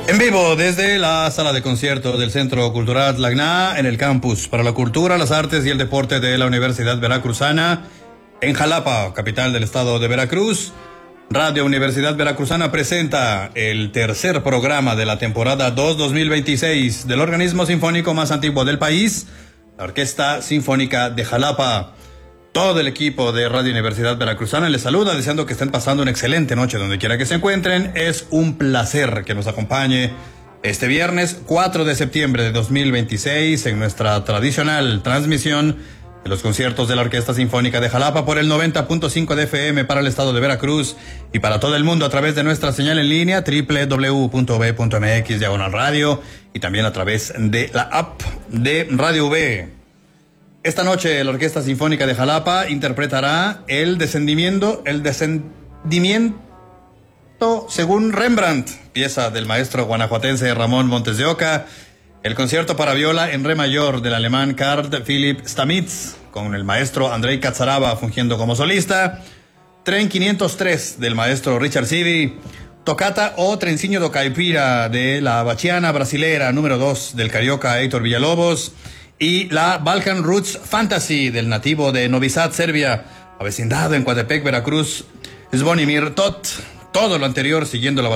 En vivo desde la sala de conciertos del Centro Cultural Tacna, en el campus para la cultura, las artes y el deporte de la Universidad Veracruzana, en Jalapa, capital del estado de Veracruz. Radio Universidad Veracruzana presenta el tercer programa de la temporada 2026 del organismo sinfónico más antiguo del país, la Orquesta Sinfónica de Jalapa. Todo el equipo de Radio Universidad Veracruzana les saluda, deseando que estén pasando una excelente noche donde quiera que se encuentren. Es un placer que nos acompañe este viernes 4 de septiembre de 2026 en nuestra tradicional transmisión de los conciertos de la Orquesta Sinfónica de Jalapa por el 90.5 de FM para el estado de Veracruz y para todo el mundo a través de nuestra señal en línea www.v.mx/radio y también a través de la app de Radio V. Esta noche la Orquesta Sinfónica de Jalapa interpretará el descendimiento según Rembrandt, pieza del maestro guanajuatense Ramón Montes de Oca, el concierto para viola en re mayor del alemán Carl Philipp Stamitz, con el maestro Andrei Catzaraba fungiendo como solista, Tren 503 del maestro Richard Sivi, Tocata o Trenciño do Caipira de la Bachiana Brasilera número 2 del carioca Héctor Villalobos, y la Balkan Roots Fantasy del nativo de Novi Sad, Serbia, avecindado en Coatepec, Veracruz, Zvonimir Tot. Todo lo anterior siguiendo la